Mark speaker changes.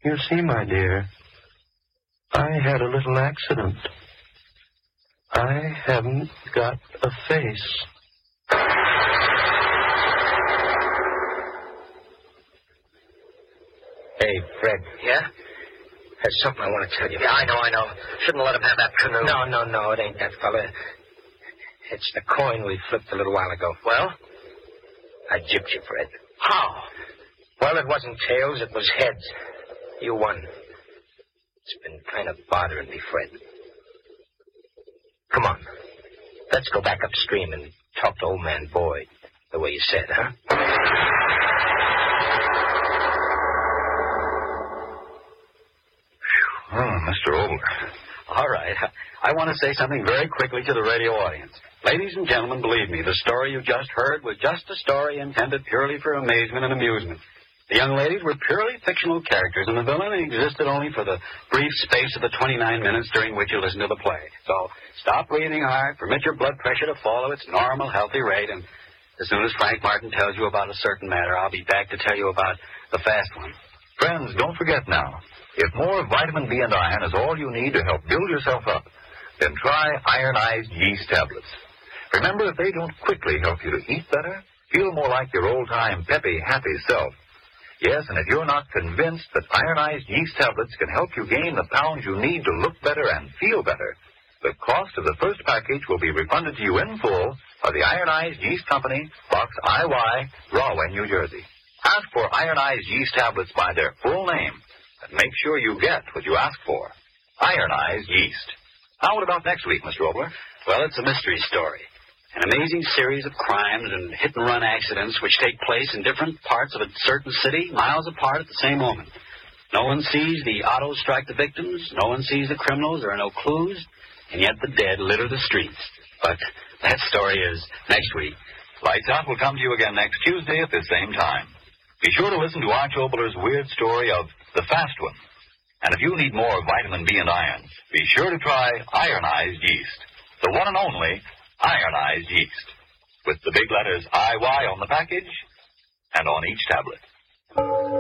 Speaker 1: You see, my dear, I had a little accident. I haven't got a face.
Speaker 2: Hey, Fred.
Speaker 3: Yeah?
Speaker 2: There's something I want to tell you.
Speaker 3: Yeah, I know. Shouldn't let him have that canoe.
Speaker 2: No, it ain't that fella. It's the coin we flipped a little while ago.
Speaker 3: Well?
Speaker 2: I gypped you, Fred.
Speaker 3: How?
Speaker 2: Well, it wasn't tails, it was heads. You won. It's been kind of bothering me, Fred. Come on. Let's go back upstream and talk to old man Boyd, the way you said, huh?
Speaker 4: Oh, Mr. Obler.
Speaker 5: All right. I want to say something very quickly to the radio audience. Ladies and gentlemen, believe me, the story you just heard was just a story intended purely for amazement and amusement. The young ladies were purely fictional characters, and the villain existed only for the brief space of the 29 minutes during which you listened to the play. So stop breathing hard, permit your blood pressure to follow its normal, healthy rate, and as soon as Frank Martin tells you about a certain matter, I'll be back to tell you about the fast one.
Speaker 4: Friends, don't forget now, if more vitamin B and iron is all you need to help build yourself up, then try ironized yeast tablets. Remember that they don't quickly help you to eat better, feel more like your old-time peppy, happy self. Yes, and if you're not convinced that ironized yeast tablets can help you gain the pounds you need to look better and feel better, the cost of the first package will be refunded to you in full by the Ironized Yeast Company, Box IY, Rahway, New Jersey. Ask for ironized yeast tablets by their full name, and make sure you get what you ask for. Ironized yeast. Now, what about next week, Mr. Obler?
Speaker 5: Well, it's a mystery story. An amazing series of crimes and hit-and-run accidents which take place in different parts of a certain city, miles apart at the same moment. No one sees the autos strike the victims. No one sees the criminals. There are no clues. And yet the dead litter the streets. But that story is next week.
Speaker 4: Lights Out will come to you again next Tuesday at the same time. Be sure to listen to Arch Obler's weird story of The Fast One. And if you need more vitamin B and iron, be sure to try ironized yeast. The one and only ironized yeast. With the big letters IY on the package and on each tablet.